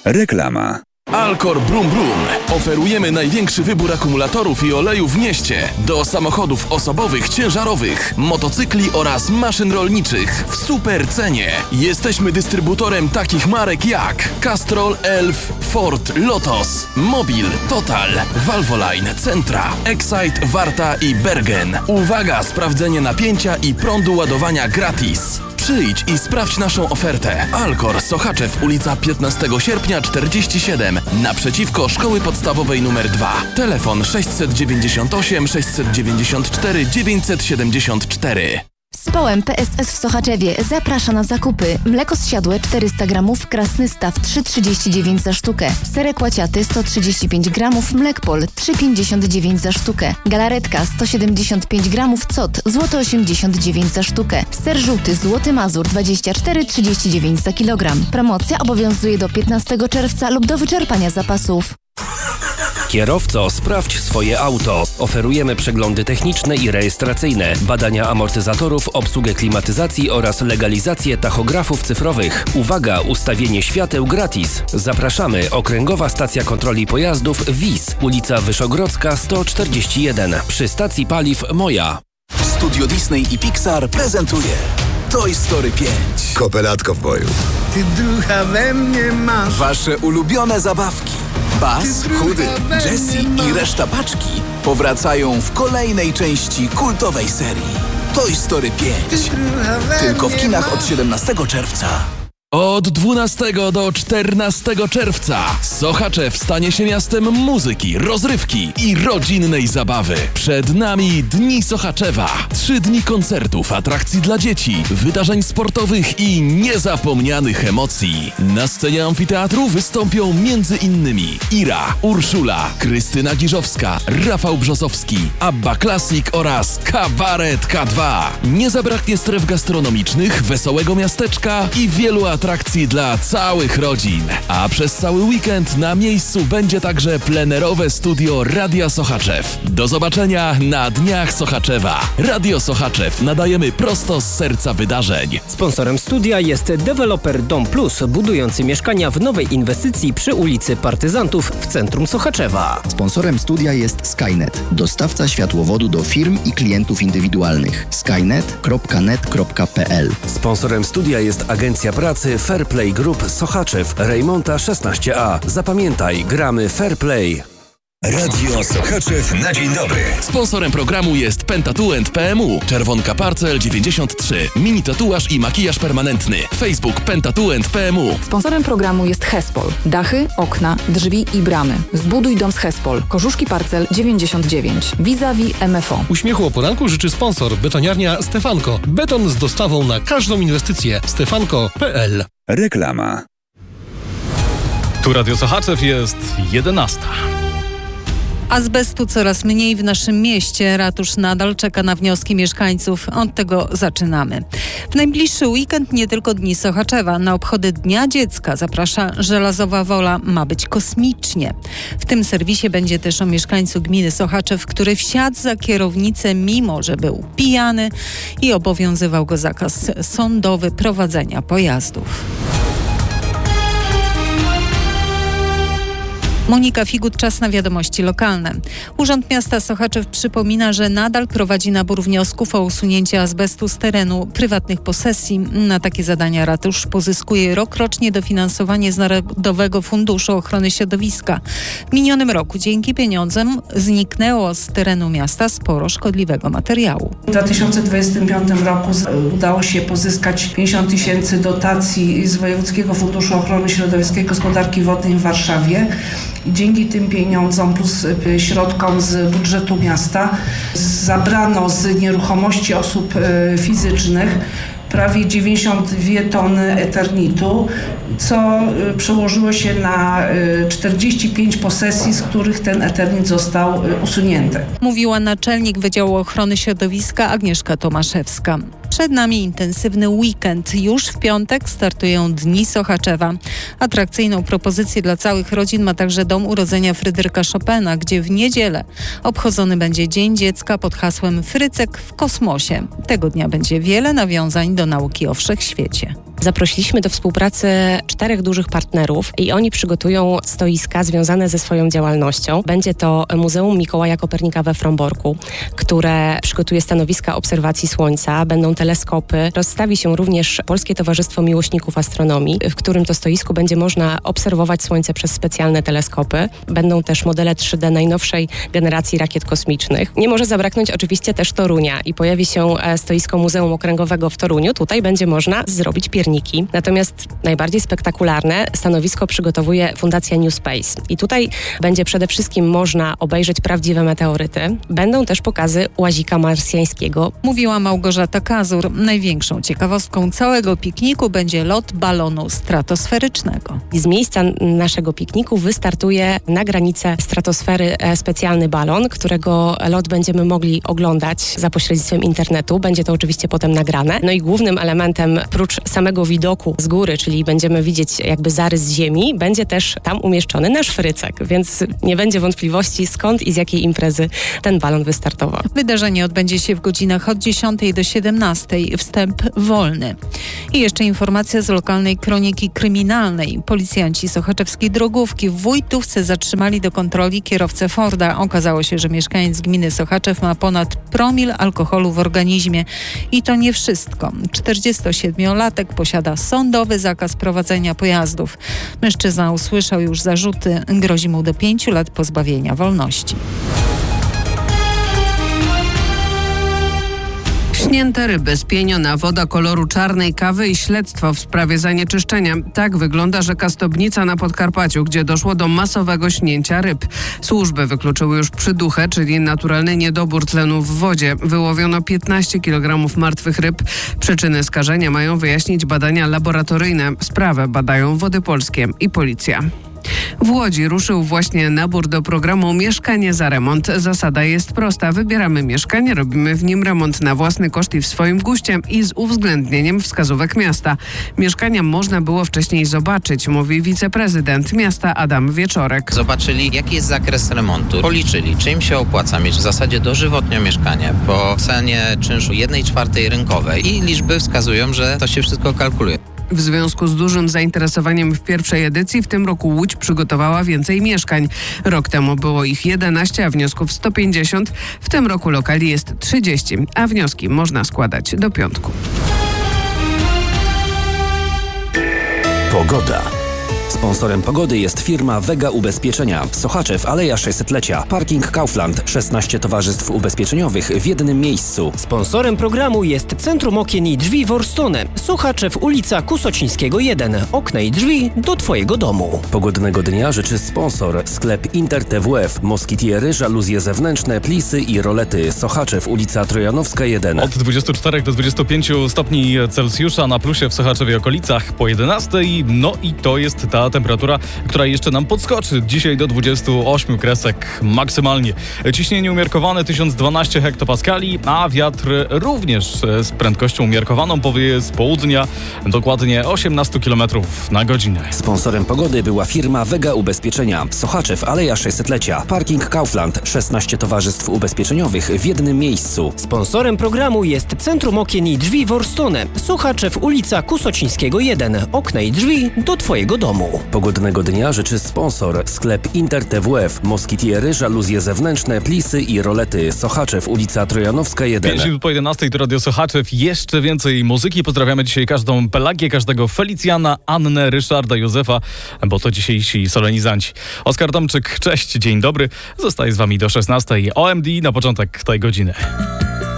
Reklama. Alcor Brum Brum. Oferujemy największy wybór akumulatorów i olejów w mieście do samochodów osobowych, ciężarowych, motocykli oraz maszyn rolniczych w super cenie. Jesteśmy dystrybutorem takich marek jak Castrol, Elf, Ford, Lotos, Mobil, Total, Valvoline, Centra, Excite, Warta i Bergen. Uwaga, sprawdzenie napięcia i prądu ładowania gratis. Przyjdź i sprawdź naszą ofertę. Alcor, Sochaczew, ulica 15 sierpnia 47, naprzeciwko Szkoły Podstawowej nr 2. Telefon 698 694 974. Społem PSS w Sochaczewie zaprasza na zakupy. Mleko zsiadłe 400 gramów, Krasny Staw 3,39 za sztukę. Serek łaciaty 135 gramów, Mlekpol 3,59 za sztukę. Galaretka 175 gramów, Cot złoty 89 za sztukę. Ser żółty Złoty Mazur 24,39 za kilogram. Promocja obowiązuje do 15 czerwca lub do wyczerpania zapasów. Kierowco, sprawdź swoje auto. Oferujemy przeglądy techniczne i rejestracyjne, badania amortyzatorów, obsługę klimatyzacji oraz legalizację tachografów cyfrowych. Uwaga, ustawienie świateł gratis. Zapraszamy, Okręgowa Stacja Kontroli Pojazdów WIS, ulica Wyszogrodzka 141, przy stacji paliw Moja. Studio Disney i Pixar prezentuje Toy Story 5. Kopelatko w boju. Ty ducha we mnie masz. Wasze ulubione zabawki. Buzz, Chudy, Jessie i reszta paczki powracają w kolejnej części kultowej serii Toy Story 5. Tylko w kinach od 17 czerwca. Od 12 do 14 czerwca Sochaczew stanie się miastem muzyki, rozrywki i rodzinnej zabawy. Przed nami Dni Sochaczewa. 3 dni koncertów, atrakcji dla dzieci, wydarzeń sportowych i niezapomnianych emocji. Na scenie amfiteatru wystąpią m.in. Ira, Urszula, Krystyna Giżowska, Rafał Brzozowski, Abba Classic oraz Kabaret K2. Nie zabraknie stref gastronomicznych, wesołego miasteczka i wielu atrakcji dla całych rodzin. A przez cały weekend na miejscu będzie także plenerowe studio Radia Sochaczew. Do zobaczenia na Dniach Sochaczewa. Radio Sochaczew nadajemy prosto z serca wydarzeń. Sponsorem studia jest deweloper Dom Plus, budujący mieszkania w nowej inwestycji przy ulicy Partyzantów w centrum Sochaczewa. Sponsorem studia jest Skynet, dostawca światłowodu do firm i klientów indywidualnych. skynet.net.pl. Sponsorem studia jest agencja pracy Fairplay Group Sochaczew, Rejmonta 16A. Zapamiętaj, gramy Fairplay. Radio Sochaczew na dzień dobry. Sponsorem programu jest Pentatuent PMU, Czerwonka Parcel 93, mini tatuaż i makijaż permanentny. Facebook Pentatuent PMU. Sponsorem programu jest Hespol. Dachy, okna, drzwi i bramy. Zbuduj dom z Hespol. Korzuszki Parcel 99. Vis-a-vis MFO. Uśmiechu o poranku życzy sponsor, betoniarnia Stefanko. Beton z dostawą na każdą inwestycję. Stefanko.pl. Reklama. Tu Radio Sochaczew, jest 11. Azbestu coraz mniej w naszym mieście. Ratusz nadal czeka na wnioski mieszkańców. Od tego zaczynamy. W najbliższy weekend nie tylko Dni Sochaczewa. Na obchody Dnia Dziecka zaprasza Żelazowa Wola. Ma być kosmicznie. W tym serwisie będzie też o mieszkańcu gminy Sochaczew, który wsiadł za kierownicę, mimo że był pijany i obowiązywał go zakaz sądowy prowadzenia pojazdów. Monika Figut, czas na wiadomości lokalne. Urząd Miasta Sochaczew przypomina, że nadal prowadzi nabór wniosków o usunięcie azbestu z terenu prywatnych posesji. Na takie zadania ratusz pozyskuje rokrocznie dofinansowanie z Narodowego Funduszu Ochrony Środowiska. W minionym roku dzięki pieniądzom zniknęło z terenu miasta sporo szkodliwego materiału. W 2025 roku udało się pozyskać 50 000 dotacji z Wojewódzkiego Funduszu Ochrony Środowiska i Gospodarki Wodnej w Warszawie. Dzięki tym pieniądzom plus środkom z budżetu miasta zabrano z nieruchomości osób fizycznych prawie 92 tony eternitu, co przełożyło się na 45 posesji, z których ten eternit został usunięty. Mówiła naczelnik Wydziału Ochrony Środowiska Agnieszka Tomaszewska. Przed nami intensywny weekend. Już w piątek startują Dni Sochaczewa. Atrakcyjną propozycję dla całych rodzin ma także Dom Urodzenia Fryderyka Chopina, gdzie w niedzielę obchodzony będzie Dzień Dziecka pod hasłem Frycek w kosmosie. Tego dnia będzie wiele nawiązań do nauki o wszechświecie. Zaprosiliśmy do współpracy 4 dużych partnerów i oni przygotują stoiska związane ze swoją działalnością. Będzie to Muzeum Mikołaja Kopernika we Fromborku, które przygotuje stanowiska obserwacji Słońca, będą teleskopy. Rozstawi się również Polskie Towarzystwo Miłośników Astronomii, w którym to stoisku będzie można obserwować Słońce przez specjalne teleskopy. Będą też modele 3D najnowszej generacji rakiet kosmicznych. Nie może zabraknąć oczywiście też Torunia i pojawi się stoisko Muzeum Okręgowego w Toruniu. Tutaj będzie można zrobić pierniki. Natomiast najbardziej spektakularne stanowisko przygotowuje Fundacja New Space. I tutaj będzie przede wszystkim można obejrzeć prawdziwe meteoryty. Będą też pokazy łazika marsjańskiego. Mówiła Małgorzata Kazur. Największą ciekawostką całego pikniku będzie lot balonu stratosferycznego. Z miejsca naszego pikniku wystartuje na granicę stratosfery specjalny balon, którego lot będziemy mogli oglądać za pośrednictwem internetu. Będzie to oczywiście potem nagrane. No i głównym elementem, prócz samego widoku z góry, czyli będziemy widzieć jakby zarys ziemi, będzie też tam umieszczony nasz frycek, więc nie będzie wątpliwości, skąd i z jakiej imprezy ten balon wystartował. Wydarzenie odbędzie się w godzinach od 10 do 17. Wstęp wolny. I jeszcze informacja z lokalnej kroniki kryminalnej. Policjanci sochaczewskiej drogówki w Wójtówce zatrzymali do kontroli kierowcę Forda. Okazało się, że mieszkaniec gminy Sochaczew ma ponad promil alkoholu w organizmie. I to nie wszystko. 47-latek posiada sądowy zakaz prowadzenia pojazdów. Mężczyzna usłyszał już zarzuty. Grozi mu do 5 lat pozbawienia wolności. Śnięte ryby, spieniona woda koloru czarnej kawy i śledztwo w sprawie zanieczyszczenia. Tak wygląda rzeka Stobnica na Podkarpaciu, gdzie doszło do masowego śnięcia ryb. Służby wykluczyły już przyduchę, czyli naturalny niedobór tlenu w wodzie. Wyłowiono 15 kg martwych ryb. Przyczyny skażenia mają wyjaśnić badania laboratoryjne. Sprawę badają Wody Polskie i policja. W Łodzi ruszył właśnie nabór do programu Mieszkanie za remont. Zasada jest prosta. Wybieramy mieszkanie, robimy w nim remont na własny koszt i w swoim guście i z uwzględnieniem wskazówek miasta. Mieszkania można było wcześniej zobaczyć, mówi wiceprezydent miasta Adam Wieczorek. Zobaczyli, jaki jest zakres remontu, policzyli, czy im się opłaca mieć w zasadzie dożywotnio mieszkanie po cenie czynszu 1/4 rynkowej i liczby wskazują, że to się wszystko kalkuluje. W związku z dużym zainteresowaniem w pierwszej edycji w tym roku Łódź przygotowała więcej mieszkań. Rok temu było ich 11, a wniosków 150. W tym roku lokali jest 30, a wnioski można składać do piątku. Pogoda. Sponsorem pogody jest firma Vega Ubezpieczenia. Sochaczew, Aleja 600-lecia. Parking Kaufland. 16 towarzystw ubezpieczeniowych w jednym miejscu. Sponsorem programu jest Centrum Okien i Drzwi Worstone. Sochaczew, ulica Kusocińskiego 1. Okna i drzwi do Twojego domu. Pogodnego dnia życzy sponsor. Sklep Inter TWF. Moskitiery, żaluzje zewnętrzne, plisy i rolety. Sochaczew, ulica Trojanowska 1. Od 24 do 25 stopni Celsjusza na plusie w Sochaczewie okolicach po 11. No i to jest ta temperatura, która jeszcze nam podskoczy. Dzisiaj do 28 kresek maksymalnie. Ciśnienie umiarkowane 1012 hektopaskali, a wiatr również z prędkością umiarkowaną powieje z południa, dokładnie 18 km na godzinę. Sponsorem pogody była firma Vega Ubezpieczenia. Sochaczew, Aleja 600-lecia. Parking Kaufland. 16 towarzystw ubezpieczeniowych w jednym miejscu. Sponsorem programu jest Centrum Okien i Drzwi Worstone. Sochaczew, ulica Kusocińskiego 1. Okna i drzwi do Twojego domu. Pogodnego dnia życzy sponsor. Sklep Inter TWF. Moskitiery, żaluzje zewnętrzne, plisy i rolety. Sochaczew, ulica Trojanowska 1. 5 minut po 11 to Radio Sochaczew. Jeszcze więcej muzyki. Pozdrawiamy dzisiaj każdą Pelagię, każdego Felicjana, Annę, Ryszarda, Józefa, bo to dzisiejsi solenizanci. Oskar Tomczyk, cześć, dzień dobry. Zostaję z wami do 16. OMD na początek tej godziny.